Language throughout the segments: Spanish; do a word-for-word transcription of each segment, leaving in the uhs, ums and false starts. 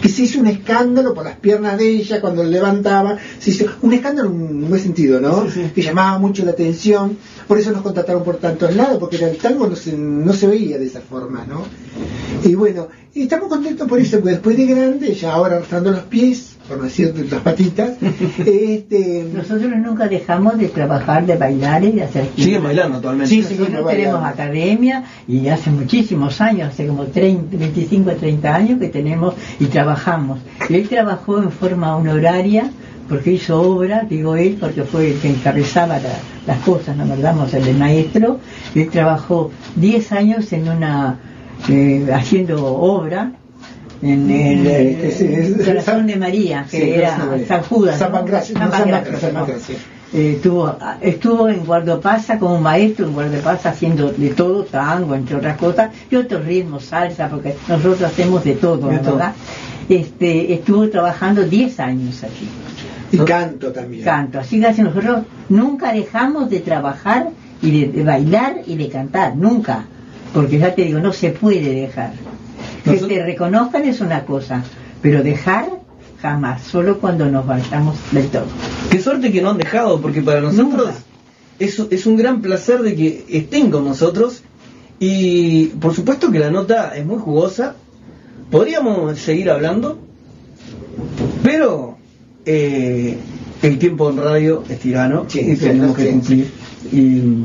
que se hizo un escándalo por las piernas de ella cuando levantaba, se hizo un escándalo en un buen sentido, ¿no? Sí, sí. Que llamaba mucho la atención, por eso nos contrataron por tantos lados, porque el tango no se, no se veía de esa forma, ¿no? Y bueno, y estamos contentos por eso, porque después de grande, ya ahora arrastrando los pies, por no decir las patitas, este... nosotros nunca dejamos de trabajar, de bailar y de hacer... Siguen bailando actualmente. Sí, nosotros sí, tenemos academia y hace muchísimos años, hace como treinta, veinticinco, treinta años que tenemos y trabajamos. Él trabajó en forma honoraria porque hizo obra, digo él, porque fue el que encabezaba la, las cosas, ¿no? ¿Verdad? El maestro. Él trabajó diez años en una... Eh, haciendo obra en el eh, Corazón de María, que sí, era San Judas, San Pancracio, ¿no? no, San Pancracio, San Pancracio. Eh, estuvo, estuvo en Guardapasa como maestro en Guardapasa haciendo de todo, tango entre otras cosas y otros ritmos, salsa, porque nosotros hacemos de todo, de todo. ¿Verdad? Este, estuvo trabajando diez años aquí. Y canto también. Canto, así que nosotros nunca dejamos de trabajar y de, de bailar y de cantar, nunca. Porque ya te digo, no se puede dejar. Que Nosotros... te reconozcan es una cosa, pero dejar jamás, solo cuando nos vayamos del todo. Qué suerte que no han dejado, porque para nosotros es, es un gran placer de que estén con nosotros. Y por supuesto que la nota es muy jugosa. Podríamos seguir hablando, pero eh, el tiempo en radio es tirano, sí, y tenemos sí, que cumplir. Sí. Y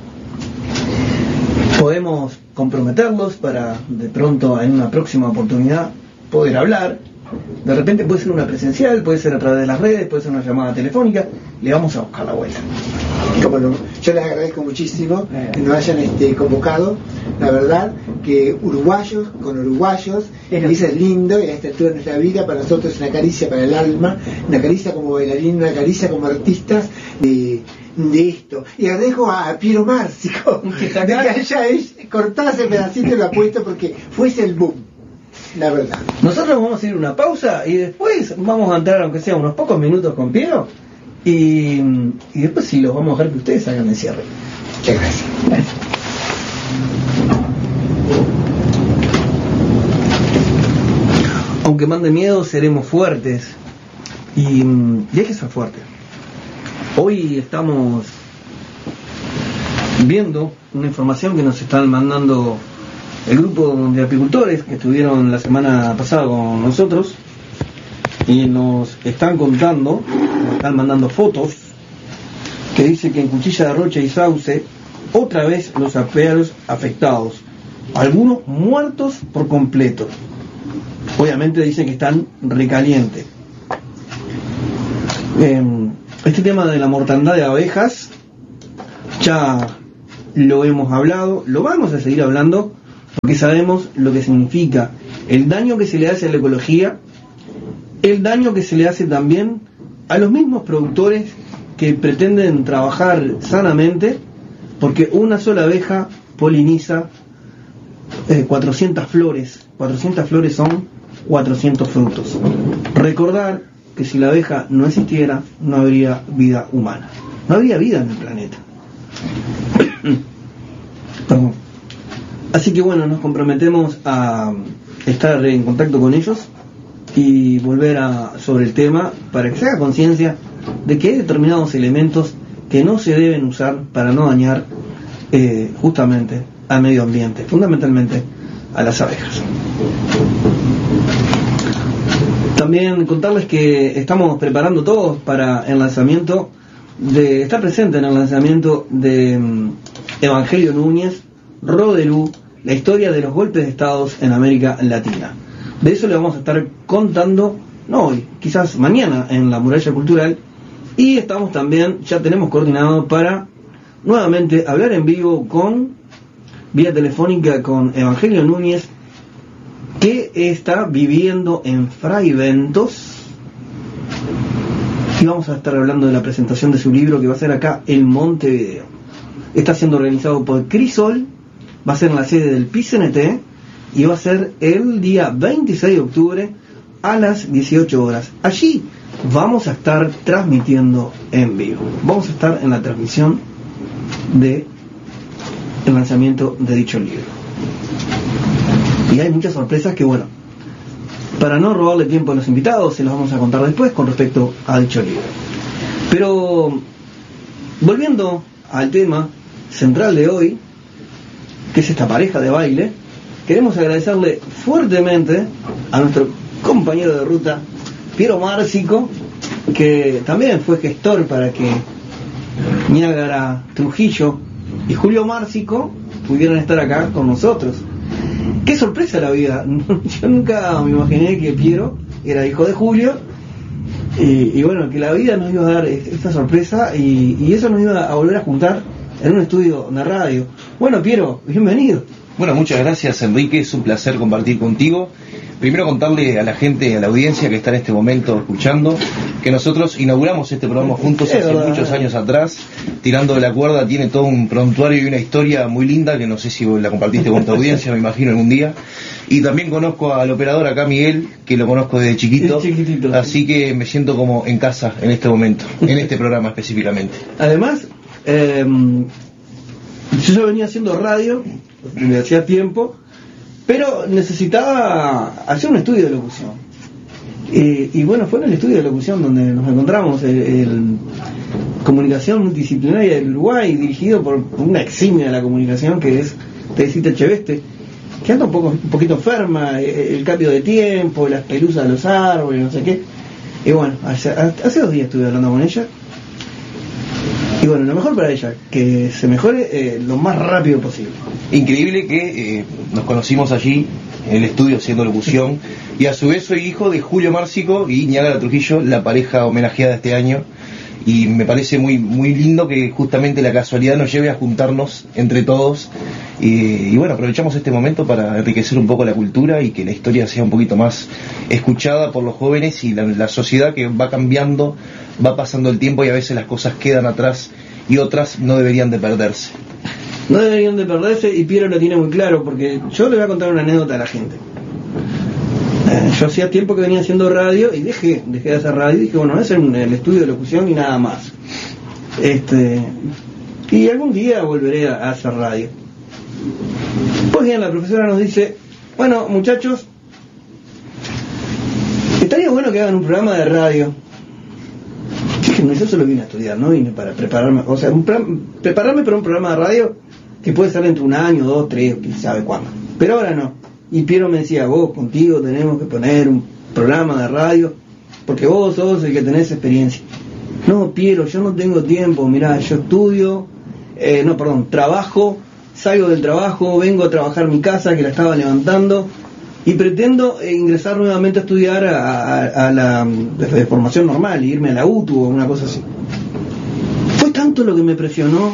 podemos comprometerlos para de pronto en una próxima oportunidad poder hablar. De repente puede ser una presencial, puede ser a través de las redes, puede ser una llamada telefónica. Le vamos a buscar la vuelta. Cómo no. Yo les agradezco muchísimo que nos hayan este, convocado. La verdad que uruguayos con uruguayos, pero eso es lindo, y a esta altura de nuestra vida para nosotros es una caricia para el alma, una caricia como bailarín, una caricia como artistas de, de esto. Y agradezco a Piero Márcico de que haya cortado ese pedacito y lo ha puesto porque fuese el boom. La verdad. Nosotros vamos a ir a una pausa y después vamos a entrar, aunque sea unos pocos minutos con Piero, y, y después sí los vamos a dejar que ustedes hagan el cierre. Muchas gracias. Gracias. Aunque mande miedo, seremos fuertes, y, y hay que ser fuertes. Hoy estamos viendo una información que nos están mandando el grupo de apicultores que estuvieron la semana pasada con nosotros, y nos están contando, nos están mandando fotos que dice que en Cuchilla de Rocha y Sauce otra vez los aperos afectados, algunos muertos por completo. Obviamente dice que están recalientes. Eh, este tema de la mortandad de abejas ya lo hemos hablado, lo vamos a seguir hablando, porque sabemos lo que significa el daño que se le hace a la ecología, el daño que se le hace también a los mismos productores que pretenden trabajar sanamente, porque una sola abeja poliniza eh, cuatrocientas flores. cuatrocientas flores son cuatrocientos frutos. Recordar que si la abeja no existiera, no habría vida humana, no habría vida en el planeta. Perdón. Así que bueno, nos comprometemos a estar en contacto con ellos y volver a, sobre el tema, para que se haga conciencia de que hay determinados elementos que no se deben usar para no dañar eh, justamente al medio ambiente, fundamentalmente a las abejas. También contarles que estamos preparando todos para el lanzamiento de, estar presente en el lanzamiento de um, Evangelio Núñez, Rodelú, la historia de los golpes de estados en América Latina. De eso le vamos a estar contando, no hoy, quizás mañana en la Muralla Cultural, y estamos también, ya tenemos coordinado para nuevamente hablar en vivo con, vía telefónica con Evangelio Núñez, que está viviendo en Fraiventos, y vamos a estar hablando de la presentación de su libro que va a ser acá en Montevideo. Está siendo organizado por Crisol, va a ser en la sede del P I C N T y va a ser el día veintiséis de octubre a las dieciocho horas. Allí vamos a estar transmitiendo en vivo. Vamos a estar en la transmisión de el lanzamiento de dicho libro. Y hay muchas sorpresas que, bueno, para no robarle tiempo a los invitados, se los vamos a contar después con respecto a dicho libro. Pero, volviendo al tema central de hoy, que es esta pareja de baile, queremos agradecerle fuertemente a nuestro compañero de ruta, Piero Márcico, que también fue gestor para que Niágara Trujillo y Julio Márcico pudieran estar acá con nosotros. Qué sorpresa la vida. Yo nunca me imaginé que Piero era hijo de Julio y, y bueno, que la vida nos iba a dar esta sorpresa y, y eso nos iba a volver a juntar en un estudio de radio. Bueno, Piero, bienvenido. Bueno, muchas gracias, Enrique, es un placer compartir contigo. Primero contarle a la gente, a la audiencia que está en este momento escuchando, que nosotros inauguramos este programa juntos hace muchos años atrás. Tirando de la cuerda tiene todo un prontuario y una historia muy linda, que no sé si la compartiste con tu audiencia, me imagino algún día. Y también conozco al operador acá, Miguel, que lo conozco desde chiquito, chiquitito, así que me siento como en casa en este momento, en este programa específicamente. Además, eh, yo ya venía haciendo radio desde hacía tiempo, pero necesitaba hacer un estudio de locución. Eh, y bueno, fue en el estudio de locución donde nos encontramos, el, el Comunicación Multidisciplinaria del Uruguay, dirigido por una eximia de la comunicación que es Teresita Cheveste, que anda un, poco, un poquito enferma, el, el cambio de tiempo, las pelusas de los árboles, no sé qué. Y bueno, hace, hace dos días estuve hablando con ella. Y bueno, lo mejor para ella, que se mejore eh, lo más rápido posible. Increíble que eh, nos conocimos allí en el estudio haciendo locución, y a su vez soy hijo de Julio Márcico y Niágara Trujillo, la pareja homenajeada este año, y me parece muy muy lindo que justamente la casualidad nos lleve a juntarnos entre todos, y, y bueno, aprovechamos este momento para enriquecer un poco la cultura y que la historia sea un poquito más escuchada por los jóvenes y la, la sociedad que va cambiando, va pasando el tiempo y a veces las cosas quedan atrás y otras no deberían de perderse. No deberían de perderse, y Piero lo tiene muy claro, porque yo le voy a contar una anécdota a la gente. Eh, yo hacía tiempo que venía haciendo radio y dejé, dejé de hacer radio y dije, bueno, voy a hacer un, el estudio de locución y nada más. Este, y algún día volveré a, a hacer radio. Pues bien, la profesora nos dice, bueno, muchachos, estaría bueno que hagan un programa de radio. Yo yo solo vine a estudiar, no vine para prepararme, o sea, un plan, prepararme para un programa de radio que puede ser entre un año, dos, tres, quién sabe cuándo. Pero ahora no. Y Piero me decía, vos contigo tenemos que poner un programa de radio, porque vos sos el que tenés experiencia. No, Piero, yo no tengo tiempo, mirá, yo estudio, eh, no, perdón, trabajo, salgo del trabajo, vengo a trabajar mi casa que la estaba levantando, y pretendo eh, ingresar nuevamente a estudiar a, a, a la de, de formación normal, irme a la U T U o una cosa así. Fue tanto lo que me presionó,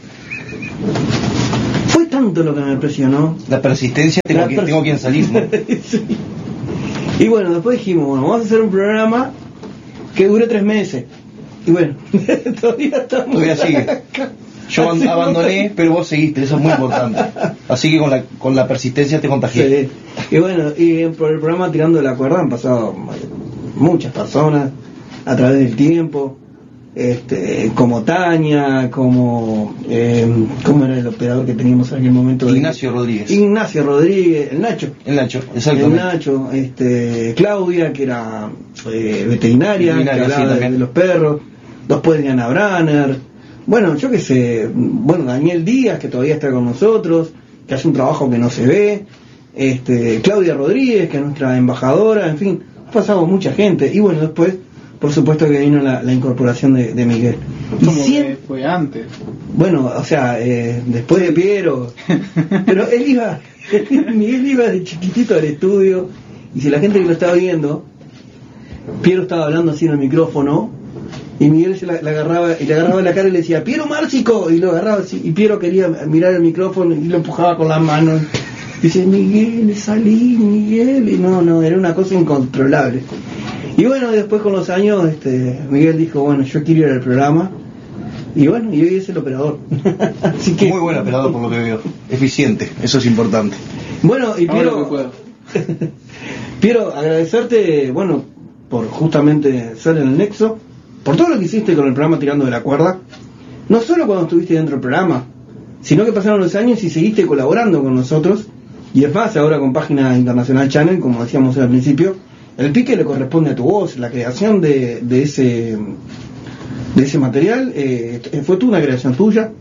fue tanto lo que me presionó. La persistencia, tengo, la que, pers- tengo quien salir, ¿no? Sí. Y bueno, después dijimos, bueno, vamos a hacer un programa que dure tres meses. Y bueno, todavía estamos. Todavía sigue. Yo Así abandoné, no... pero vos seguiste, eso es muy importante. Así que con la con la persistencia te contagié. Sí. Y bueno, y por el programa Tirando de la Cuerda han pasado muchas personas a través del tiempo, este, como Tania, como eh, ¿cómo era el operador que teníamos en aquel momento? Ignacio Rodríguez. Ignacio Rodríguez, el Nacho. El Nacho, exactamente. El Nacho, este, Claudia, que era eh, veterinaria, veterinaria, que hablaba sí, de, de los perros. Después Diana Branner. Bueno, yo qué sé, bueno, Daniel Díaz, que todavía está con nosotros, que hace un trabajo que no se ve, este, Claudia Rodríguez, que es nuestra embajadora, en fin, ha pasado mucha gente. Y bueno, después, por supuesto que vino la, la incorporación de, de Miguel. ¿Cómo que fue antes? Bueno, o sea, eh, después de Piero, pero él iba, Miguel iba de chiquitito al estudio, y si la gente que lo estaba viendo, Piero estaba hablando así en el micrófono, y Miguel se la, la agarraba y le agarraba la cara y le decía, Piero Márcico, y lo agarraba así, y Piero quería mirar el micrófono y lo empujaba con las manos. Dice, Miguel, salí, Miguel, y no, no, era una cosa incontrolable. Y bueno, después con los años, este, Miguel dijo, bueno, yo quiero ir al programa, y bueno, y hoy es el operador. Así que, muy buen operador por lo que veo, eficiente, eso es importante. Bueno, y Piero, Piero, agradecerte, bueno, por justamente ser en el Nexo, por todo lo que hiciste con el programa Tirando de la Cuerda, no solo cuando estuviste dentro del programa, sino que pasaron los años y seguiste colaborando con nosotros, y es más, ahora con Página Internacional Channel, como decíamos al principio, el pique le corresponde a tu voz, la creación de, de ese de ese material eh, fue tú una creación tuya.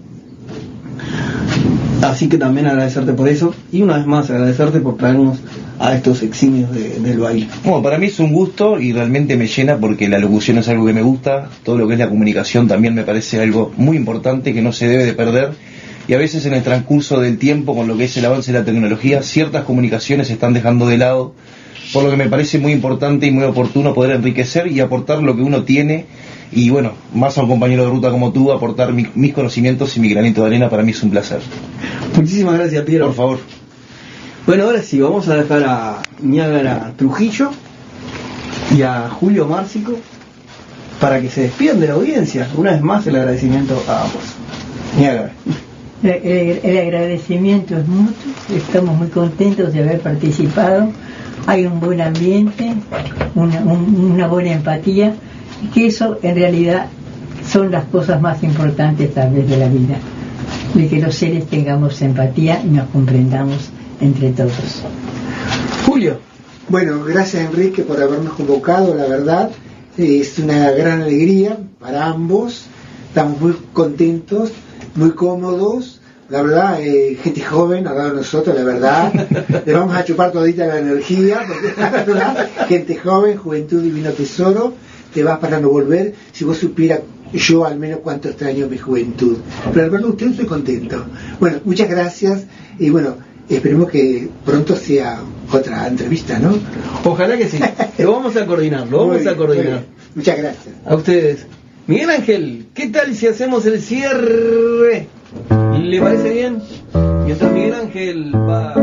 Así que también agradecerte por eso y una vez más agradecerte por traernos a estos eximios de, del baile. Bueno, para mí es un gusto y realmente me llena porque la locución es algo que me gusta, todo lo que es la comunicación también me parece algo muy importante que no se debe de perder, y a veces en el transcurso del tiempo, con lo que es el avance de la tecnología, ciertas comunicaciones se están dejando de lado, por lo que me parece muy importante y muy oportuno poder enriquecer y aportar lo que uno tiene, y bueno, más a un compañero de ruta como tú, aportar mi, mis conocimientos y mi granito de arena, para mí es un placer. Muchísimas gracias, Piero. Por favor. Bueno, ahora sí, vamos a dejar a Niágara Trujillo y a Julio Márcico para que se despidan de la audiencia. Una vez más el agradecimiento a ambos. Niágara. El, el, el agradecimiento es mutuo, estamos muy contentos de haber participado, hay un buen ambiente, una, un, una buena empatía, y que eso en realidad son las cosas más importantes tal vez de la vida, de que los seres tengamos empatía y nos comprendamos entre todos. Julio. Bueno, gracias Enrique por habernos convocado, la verdad es una gran alegría para ambos, estamos muy contentos, muy cómodos, la verdad, eh, gente joven al lado de nosotros, la verdad, le vamos a chupar todita la energía, porque la verdad, gente joven, juventud, divino tesoro, te vas para no volver. Si vos supieras yo al menos cuánto extraño mi juventud, pero al verlo usted estoy contento. Bueno, muchas gracias y bueno, esperemos que pronto sea otra entrevista, ¿no? Ojalá que sí, lo vamos a coordinar, lo vamos a coordinar. Muchas gracias. A ustedes. Miguel Ángel, ¿qué tal si hacemos el cierre? ¿Le parece bien? Mientras Miguel Ángel va...